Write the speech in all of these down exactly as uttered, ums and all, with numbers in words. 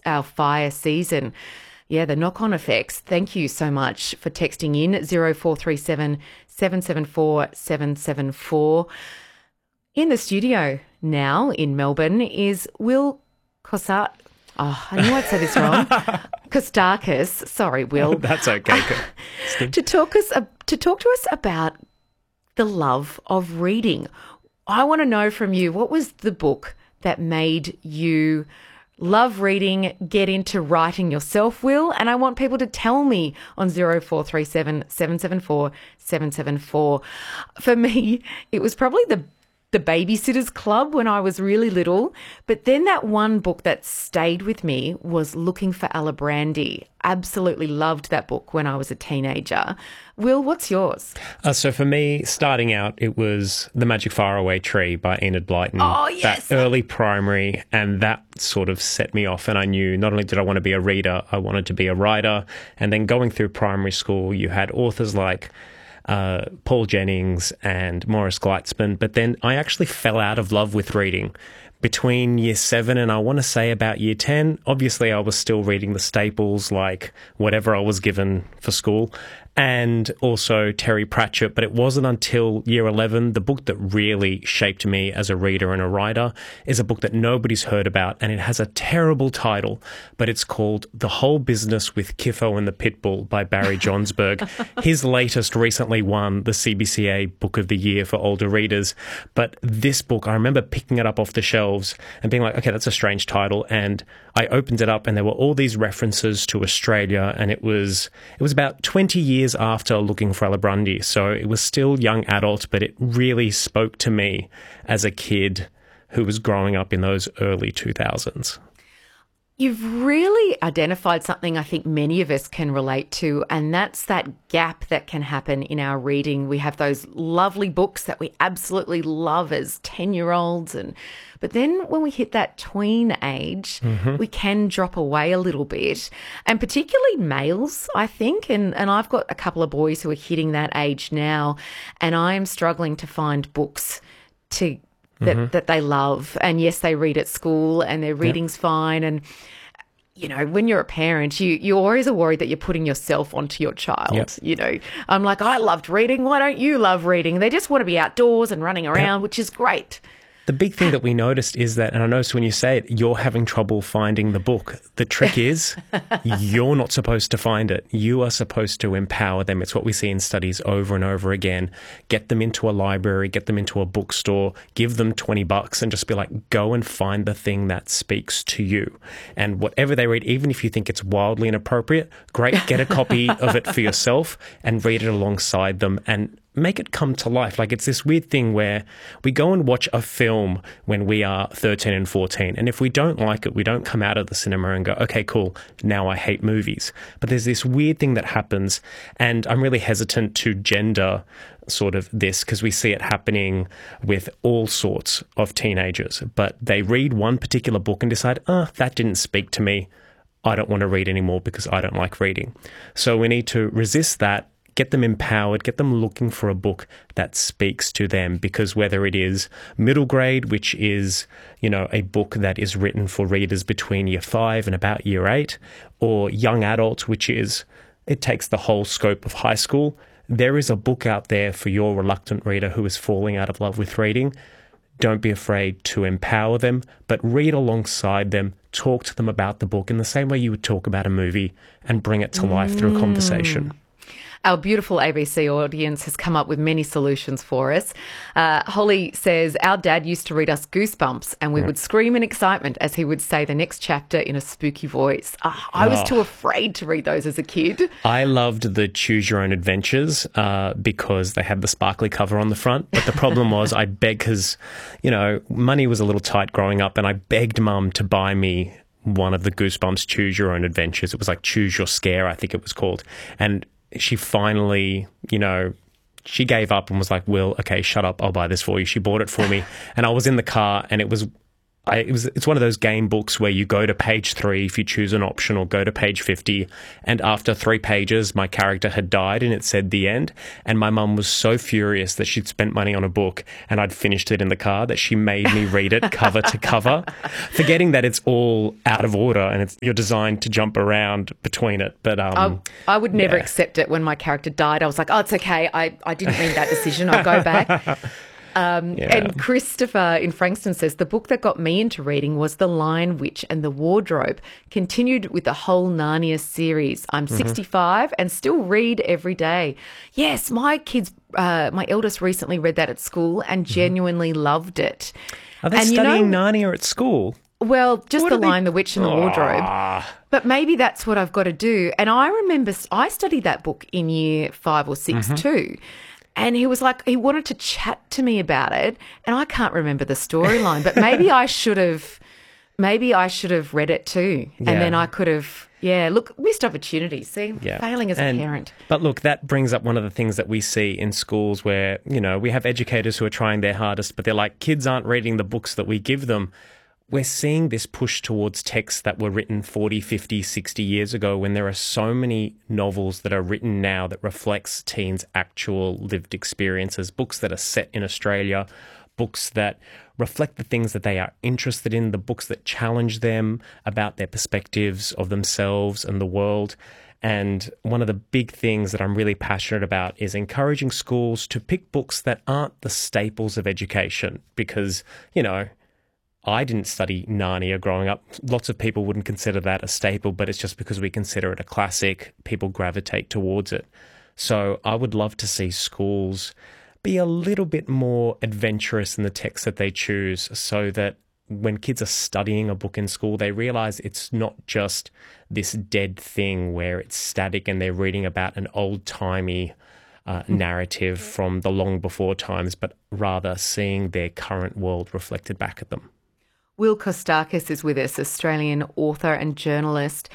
our fire season. Yeah, the knock-on effects. Thank you so much for texting in zero four three seven, seven seven four, seven seven four. In the studio now in Melbourne is Will Kosar. Oh, I knew I'd say this wrong. Kostakis. Sorry, Will. That's okay. to talk us uh, to talk to us about the love of reading. I want to know from you, what was the book that made you love reading, get into writing yourself, Will? And I want people to tell me on zero four three seven, seven seven four, seven seven four. For me, it was probably the the Babysitter's Club when I was really little. But then that one book that stayed with me was Looking for Alibrandi. Absolutely loved that book when I was a teenager. Will, what's yours? Uh, so for me, starting out, it was The Magic Faraway Tree by Enid Blyton. Oh, yes. That early primary, and that sort of set me off. And I knew not only did I want to be a reader, I wanted to be a writer. And then going through primary school, you had authors like Uh, Paul Jennings and Morris Gleitzman, but then I actually fell out of love with reading between year seven and I want to say about year ten. Obviously, I was still reading the staples like whatever I was given for school, and also Terry Pratchett, but it wasn't until year eleven, the book that really shaped me as a reader and a writer is a book that nobody's heard about, and it has a terrible title, but it's called The Whole Business with Kiffo and the Pitbull by Barry Johnsberg. His latest recently won the C B C A Book of the Year for older readers, but this book, I remember picking it up off the shelves and being like, okay, that's a strange title, and I opened it up and there were all these references to Australia, and it was it was about twenty years after Looking for Alibrandi, so it was still young adult, but it really spoke to me as a kid who was growing up in those early two thousands. You've really identified something I think many of us can relate to, and that's that gap that can happen in our reading. We have those lovely books that we absolutely love as ten-year-olds, and but then when we hit that tween age, mm-hmm. we can drop away a little bit, and particularly males, I think, and, and I've got a couple of boys who are hitting that age now, and I am struggling to find books to That, mm-hmm. that they love. And yes, they read at school and their reading's yep. fine. And, you know, when you're a parent, you, you always are worried that you're putting yourself onto your child. Yep. You know, I'm like, I loved reading. Why don't you love reading? They just want to be outdoors and running around, yep. which is great. The big thing that we noticed is that, and I noticed when you say it, you're having trouble finding the book. The trick is you're not supposed to find it. You are supposed to empower them. It's what we see in studies over and over again. Get them into a library, get them into a bookstore, give them twenty bucks and just be like, go and find the thing that speaks to you. And whatever they read, even if you think it's wildly inappropriate, great, get a copy of it for yourself and read it alongside them and make it come to life. Like, it's this weird thing where we go and watch a film when we are thirteen and fourteen, and if we don't like it, we don't come out of the cinema and go, okay, cool, now I hate movies. But there's this weird thing that happens, and I'm really hesitant to gender sort of this because we see it happening with all sorts of teenagers, but they read one particular book and decide, oh, that didn't speak to me. I don't want to read anymore because I don't like reading. So we need to resist that, get them empowered, get them looking for a book that speaks to them, because whether it is middle grade, which is, you know, a book that is written for readers between year five and about year eight, or young adult, which is, it takes the whole scope of high school, there is a book out there for your reluctant reader who is falling out of love with reading. Don't be afraid to empower them, but read alongside them, talk to them about the book in the same way you would talk about a movie, and bring it to life mm. through a conversation. Our beautiful A B C audience has come up with many solutions for us. Uh, Holly says, our dad used to read us Goosebumps and we yeah. would scream in excitement as he would say the next chapter in a spooky voice. Oh, I was oh. too afraid to read those as a kid. I loved the Choose Your Own Adventures uh, because they had the sparkly cover on the front. But the problem was I begged, because, you know, money was a little tight growing up, and I begged Mum to buy me one of the Goosebumps Choose Your Own Adventures. It was like Choose Your Scare, I think it was called. And she finally, you know, she gave up and was like, Will, okay, shut up, I'll buy this for you. She bought it for me. And I was in the car, and it was I, it was, it's one of those game books where you go to page three if you choose an option, or go to page fifty, and after three pages my character had died and it said the end, and my mum was so furious that she'd spent money on a book and I'd finished it in the car that she made me read it cover to cover, forgetting that it's all out of order and it's, you're designed to jump around between it. But um, I, I would never yeah. accept it when my character died. I was like, oh, it's okay, I, I didn't make that decision, I'll go back. Um, Yeah. And Christopher in Frankston says, the book that got me into reading was The Lion, Witch and the Wardrobe, continued with the whole Narnia series. I'm Mm-hmm. sixty-five and still read every day. Yes, my kids, uh, my eldest recently read that at school and genuinely loved it. Are they and studying you know, Narnia at school? Well, just What The are they- Lion, the Witch and the Wardrobe. Ah. But maybe that's what I've got to do. And I remember I studied that book in year five or six Mm-hmm. too. And he was like, he wanted to chat to me about it. And I can't remember the storyline, but maybe I should have, maybe I should have read it too. Yeah. And then I could have, yeah, look, missed opportunities. See, Yeah. failing as And- a parent. But look, that brings up one of the things that we see in schools where, you know, we have educators who are trying their hardest, but they're like, kids aren't reading the books that we give them. We're seeing this push towards texts that were written forty, fifty, sixty years ago, when there are so many novels that are written now that reflects teens' actual lived experiences, books that are set in Australia, books that reflect the things that they are interested in, the books that challenge them about their perspectives of themselves and the world. And one of the big things that I'm really passionate about is encouraging schools to pick books that aren't the staples of education, because, you know, I didn't study Narnia growing up. Lots of people wouldn't consider that a staple, but it's just because we consider it a classic, people gravitate towards it. So I would love to see schools be a little bit more adventurous in the text that they choose, so that when kids are studying a book in school, they realize it's not just this dead thing where it's static and they're reading about an old-timey uh, narrative from the long before times, but rather seeing their current world reflected back at them. Will Kostakis is with us, Australian author and journalist.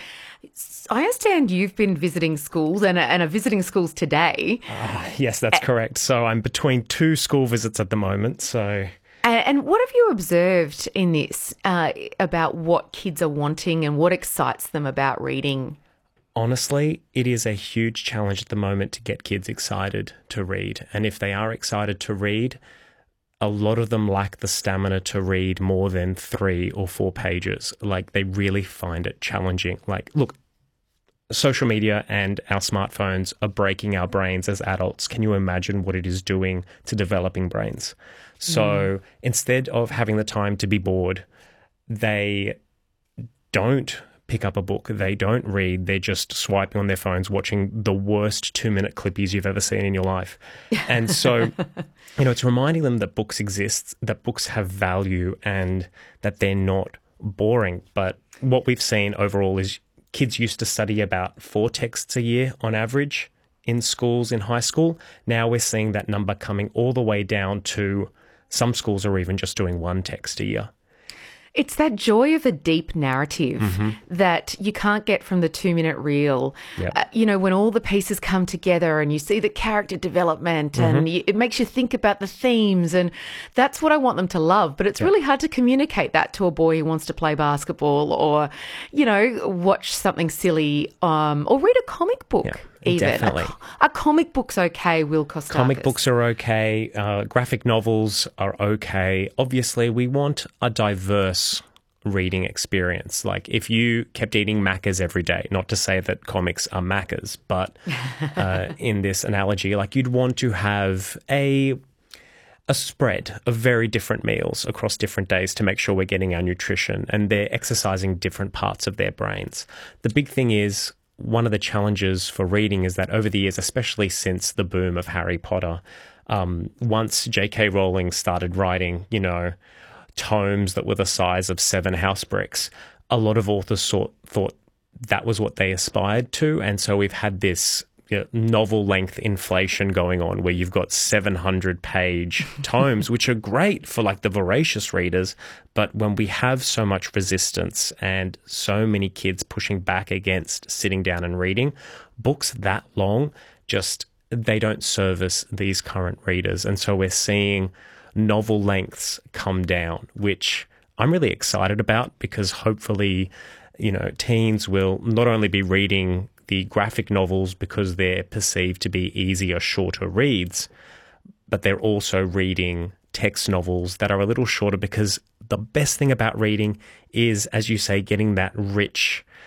I understand you've been visiting schools and, and are visiting schools today. Uh, yes, that's correct. So I'm between two school visits at the moment. So, And, and what have you observed in this uh, about what kids are wanting and what excites them about reading? honestly, it is a huge challenge at the moment to get kids excited to read. And if they are excited to read, a lot of them lack the stamina to read more than three or four pages. Like, they really find it challenging. Like, look, social media and our smartphones are breaking our brains as adults. Can you imagine what it is doing to developing brains? So mm. instead of having the time to be bored, they don't pick up a book. They don't read. They're just swiping on their phones, watching the worst two-minute clippies you've ever seen in your life. And so, you know, it's reminding them that books exist, that books have value, and that they're not boring. But what we've seen overall is kids used to study about four texts a year on average in schools, in high school. Now we're seeing that number coming all the way down to some schools are even just doing one text a year. It's that joy of a deep narrative mm-hmm. that you can't get from the two-minute reel. Yep. Uh, you know, when all the pieces come together and you see the character development mm-hmm. and you, it makes you think about the themes, and that's what I want them to love. But it's yep. really hard to communicate that to a boy who wants to play basketball or, you know, watch something silly um, or read a comic book. Yep. Even. Definitely. A, a comic book's okay, Will Kostakis. Comic books are okay. Uh, graphic novels are okay. Obviously, we want a diverse reading experience. Like, if you kept eating Maccas every day, not to say that comics are Maccas, but uh, in this analogy, like, you'd want to have a a spread of very different meals across different days to make sure we're getting our nutrition and they're exercising different parts of their brains. The big thing is, one of the challenges for reading is that over the years, especially since the boom of Harry Potter, um, once J K Rowling started writing, you know, tomes that were the size of seven house bricks, a lot of authors thought, thought that was what they aspired to. And so we've had this, you know, novel-length inflation going on where you've got seven hundred page tomes, which are great for, like, the voracious readers. But when we have so much resistance and so many kids pushing back against sitting down and reading, books that long just, they don't service these current readers. And so we're seeing novel lengths come down, which I'm really excited about, because hopefully, you know, teens will not only be reading the graphic novels because they're perceived to be easier, shorter reads, but they're also reading text novels that are a little shorter, because the best thing about reading is, as you say, getting that rich